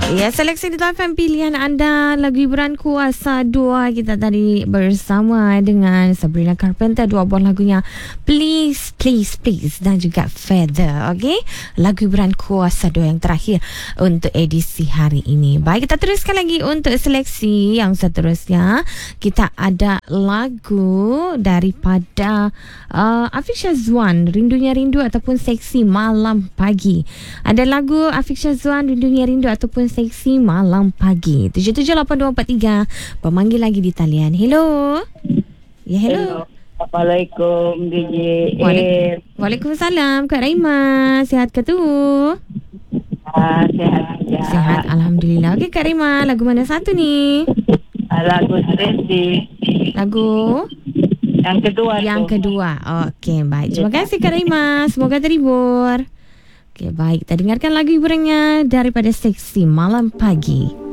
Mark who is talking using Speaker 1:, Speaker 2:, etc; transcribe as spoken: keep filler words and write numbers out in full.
Speaker 1: Ya, seleksi di T F M pilihan anda lagu hiburan Kuasa dua. Kita tadi bersama dengan Sabrina Carpenter, dua buah lagunya Please, Please, Please dan juga Feather. Okey, lagu hiburan Kuasa dua yang terakhir untuk edisi hari ini. Baik, kita teruskan lagi untuk seleksi yang seterusnya. Kita ada lagu daripada uh, Afiq Syazwan, Rindunya Rindu ataupun Seksi Malam Pagi. Ada lagu Afiq Syazwan, Rindunya Rindu ataupun Seksi Malam Pagi. tujuh tujuh lapan dua empat tiga. Pemanggil lagi di talian. Hello. Ya, hello.
Speaker 2: Hello. Assalamualaikum D J.
Speaker 1: Waalaikum- Waalaikumsalam Kak Raima. Sihat ke tu?
Speaker 2: Ah, sehat ya.
Speaker 1: Sihat, Alhamdulillah. Okey Kak Raima, lagu mana satu ni?
Speaker 2: Ah, lagu Tracy.
Speaker 1: Lagu
Speaker 2: Yang kedua
Speaker 1: yang
Speaker 2: tu.
Speaker 1: kedua. Okey, baik. Terima kasih Kak Raima. Semoga terhibur. Okey, baik. Kita dengarkan lagu hiburannya daripada Seksi Malam Pagi.